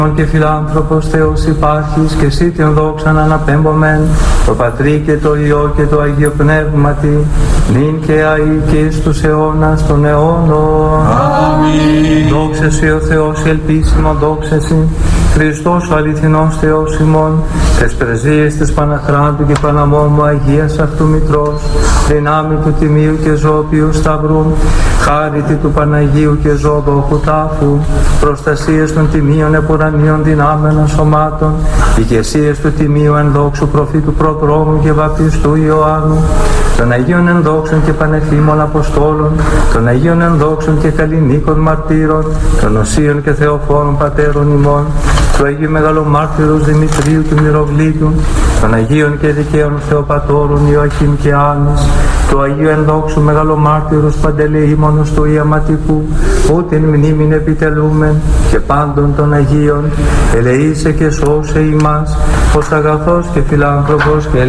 και φιλάνθρωπος Θεός υπάρχεις και εσύ την δόξαν αναπέμπομεν, το Πατρί και το Υιό και το Αγίο Πνεύματι, νυν και αεί και εις τους αιώνας των αιώνων. Αμήν. Δόξα Συ ο Θεός ελπίσιμο, δόξα Συ, Χριστός ο αληθινός Θεός ημών, τες πρεσβείες της Παναχράντου και Παναμόμου Αγίας αυτού Μητρός, δυνάμει του Τιμίου και Ζώπιου Σταυρού, χάριτη του Παναγίου και Ζωδόχου Τάφου, προστασίες των Τιμίων επουρανίων δυνάμενων σωμάτων, ηγεσίες του Τιμίου ενδόξου προφήτου προδρόμου και βαπτιστού Ιωάννου, των Αγίων ενδόξων και πανεφήμων Αποστόλων, των Αγίων ενδόξων και καλλινίκων μαρτύρων, των Οσίων και Θεοφόρων Πατέρων ημών, του Αγίου Μεγαλομάρτυρου Δημητρίου του Μυροβλήτου, των Αγίων και δικαίων Θεοπατώρων Ιωακήμ και Άννης, του Αγίου ενδόξου Μεγαλομάρτυρους Παντελεήμονος του Ιαματικού, που την μνήμην επιτελούμεν και πάντων των Αγίων, ελεήσε και σώσε ημάς, ως αγαθός και φιλάνθρωπος και